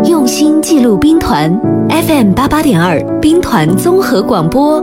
用心记录兵团 FM 88.2兵团综合广播。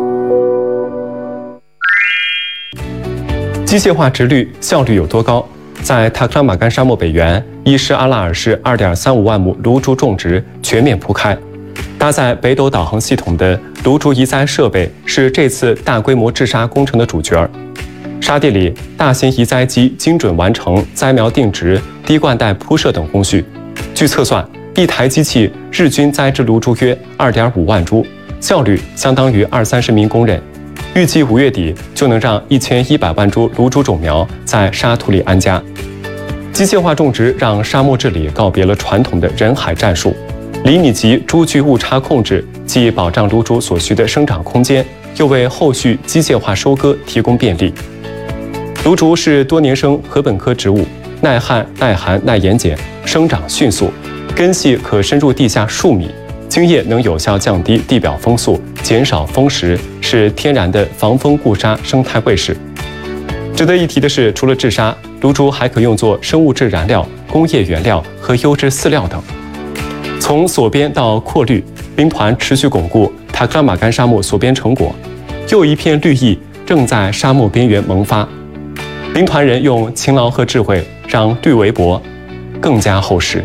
机械化直率效率有多高？在塔克拉玛干沙漠北缘，伊什阿拉尔市 2.35 万亩芦竹种植全面铺开。搭载北斗导航系统的芦竹移栽设备是这次大规模治沙工程的主角。沙地里，大型移栽机精准完成栽苗定植、滴灌带铺设等工序。据测算，一台机器日均栽植芦竹约 2.5 万株，效率相当于20-30名工人。预计5月底就能让1100万株芦竹种苗在沙土里安家。机械化种植让沙漠治理告别了传统的人海战术，厘米级株距误差控制既保障芦竹所需的生长空间，又为后续机械化收割提供便利。芦竹是多年生禾本科植物，耐旱、耐寒、耐盐碱，生长迅速，根系可深入地下数米，茎叶能有效降低地表风速，减少风蚀，是天然的防风固沙生态卫士。值得一提的是，除了治沙，芦竹还可用作生物质燃料、工业原料和优质饲料等。从锁边到扩绿，兵团持续巩固塔克拉玛干沙漠锁边成果，又一片绿意正在沙漠边缘萌发。兵团人用勤劳和智慧，让绿围脖更加厚实。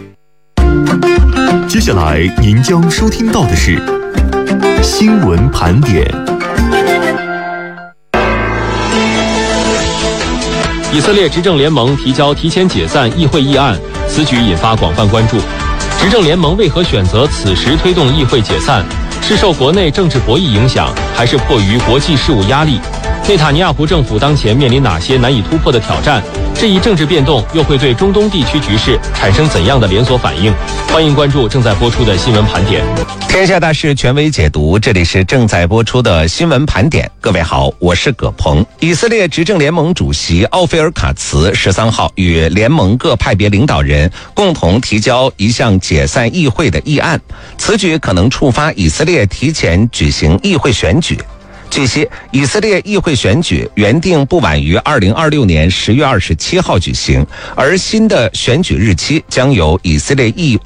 接下来您将收听到的是新闻盘点。 以色列执政联盟提交提前解散议会议案，此举引发广泛关注。执政联盟为何选择此时推动议会解散？是受国内政治博弈影响，还是迫于国际事务压力？内塔尼亚胡政府当前面临哪些难以突破的挑战？这一政治变动又会对中东地区局势产生怎样的连锁反应？欢迎关注正在播出的新闻盘点。 天下大事权威解读，这里是正在播出的新闻盘点。各位好，我是葛鹏。以色列执政联盟主席奥菲尔卡茨13号与联盟各派别领导人共同提交一项解散议会的议案，此举可能触发以色列提前举行议会选举。据悉，以色列议会选举原定不晚于2026年10月27号举行，而新的选举日期将由以色列议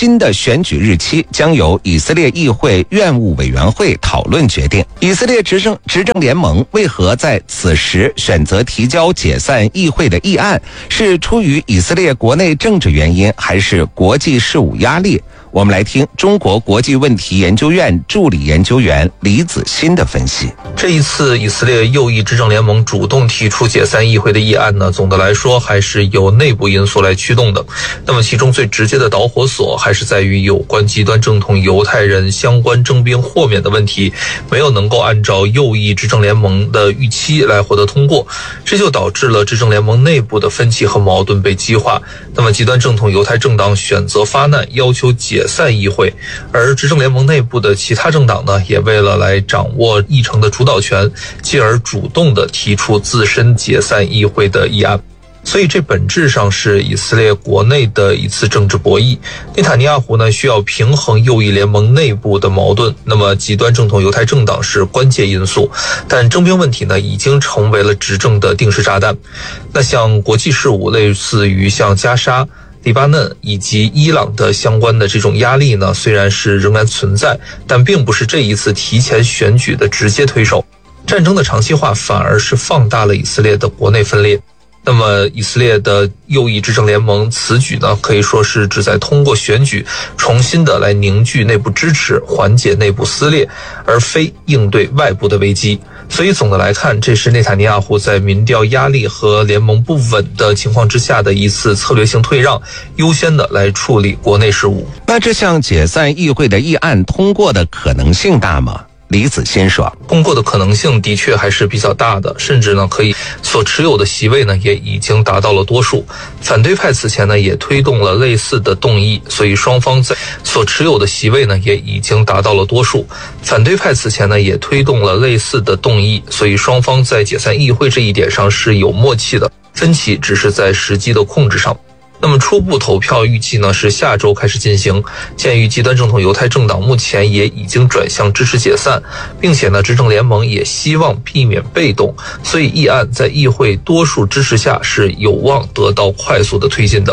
会院务委员会讨论决定。以色列执政联盟为何在此时选择提交解散议会的议案？是出于以色列国内政治原因，还是国际事务压力？我们来听中国国际问题研究院助理研究员李子欣的分析。 这一次以色列右翼执政联盟主动提出解散议会的议案呢，总的来说还是由内部因素来驱动的。那么其中最直接的导火索还是在于有关极端正统犹太人相关征兵豁免的问题没有能够按照右翼执政联盟的预期来获得通过，这就导致了执政联盟内部的分歧和矛盾被激化。那么极端正统犹太政党选择发难，要求解散议会，而执政联盟内部的其他政党呢，也为了来掌握议程的主导权，进而主动的提出自身解散议会的议案。所以这本质上是以色列国内的一次政治博弈。内塔尼亚胡呢需要平衡右翼联盟内部的矛盾，那么极端正统犹太政党是关键因素，但征兵问题呢已经成为了执政的定时炸弹。那像国际事务，类似于像加沙、黎巴嫩以及伊朗的相关的这种压力呢，虽然是仍然存在，但并不是这一次提前选举的直接推手。战争的长期化反而是放大了以色列的国内分裂。那么以色列的右翼执政联盟此举呢，可以说是旨在通过选举重新的来凝聚内部支持，缓解内部撕裂，而非应对外部的危机。所以总的来看，这是内塔尼亚胡在民调压力和联盟不稳的情况之下的一次策略性退让，优先的来处理国内事务。 那这项解散议会的议案通过的可能性大吗？李子欣说， 通过的可能性的确还是比较大的，甚至呢可以所持有的席位呢也已经达到了多数。反对派此前呢也推动了类似的动议，所以双方在所持有的席位呢也已经达到了多数。反对派此前呢也推动了类似的动议，所以双方在解散议会这一点上是有默契的，分歧只是在时机的控制上。那么初步投票预计呢是下周开始进行。鉴于极端正统犹太政党目前也已经转向支持解散，并且呢执政联盟也希望避免被动，所以议案在议会多数支持下是有望得到快速的推进的。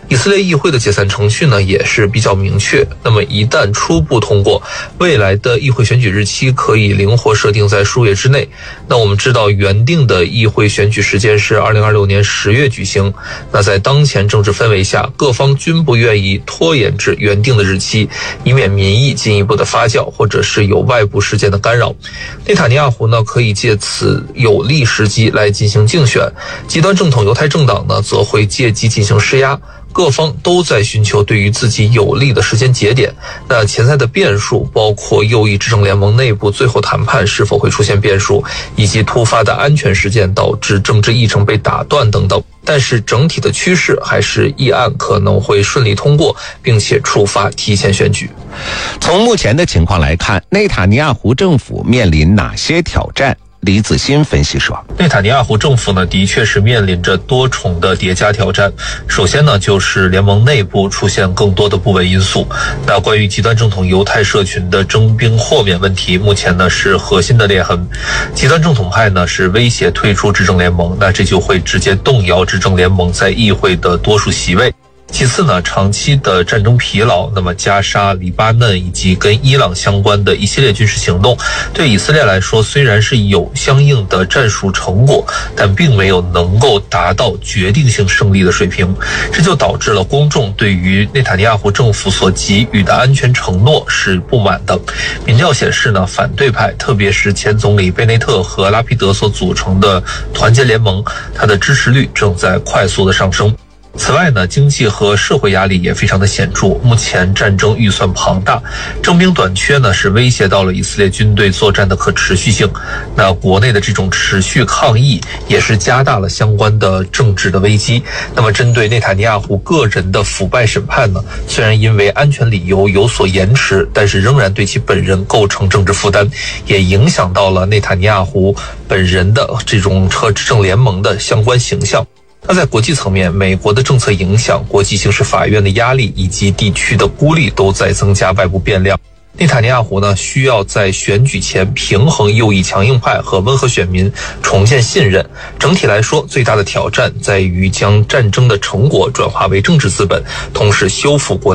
以色列议会的解散程序呢也是比较明确，那么一旦初步通过，未来的议会选举日期可以灵活设定在数月之内。那我们知道原定的议会选举时间是2026年10月举行，那在当前政治氛围下，各方均不愿意拖延至原定的日期，以免民意进一步的发酵，或者是有外部事件的干扰。内塔尼亚胡呢可以借此有利时机来进行竞选，极端正统犹太政党呢则会借机进行施压。各方都在寻求对于自己有利的时间节点，那潜在的变数包括右翼执政联盟内部最后谈判是否会出现变数，以及突发的安全事件导致政治议程被打断等等。但是整体的趋势还是议案可能会顺利通过，并且触发提前选举。 从目前的情况来看，内塔尼亚胡政府面临哪些挑战？李子欣分析说， 内塔尼亚胡政府呢的确是面临着多重的叠加挑战。首先呢就是联盟内部出现更多的不稳因素。那关于极端正统犹太社群的征兵豁免问题，目前呢是核心的裂痕。极端正统派呢是威胁退出执政联盟，那这就会直接动摇执政联盟在议会的多数席位。其次呢，长期的战争疲劳，那么加沙、黎巴嫩以及跟伊朗相关的一系列军事行动，对以色列来说虽然是有相应的战术成果，但并没有能够达到决定性胜利的水平，这就导致了公众对于内塔尼亚胡政府所给予的安全承诺是不满的。民调显示呢，反对派，特别是前总理贝内特和拉皮德所组成的团结联盟，它的支持率正在快速的上升。此外呢，经济和社会压力也非常的显著。目前战争预算庞大，征兵短缺呢是威胁到了以色列军队作战的可持续性。那国内的这种持续抗议也是加大了相关的政治的危机。那么针对内塔尼亚胡个人的腐败审判呢，虽然因为安全理由有所延迟，但是仍然对其本人构成政治负担，也影响到了内塔尼亚胡本人的这种和执政联盟的相关形象。那在国际层面，美国的政策影响、国际刑事法院的压力以及地区的孤立都在增加外部变量。内塔尼亚胡呢，需要在选举前平衡右翼强硬派和温和选民，重建信任。整体来说，最大的挑战在于将战争的成果转化为政治资本，同时修复国内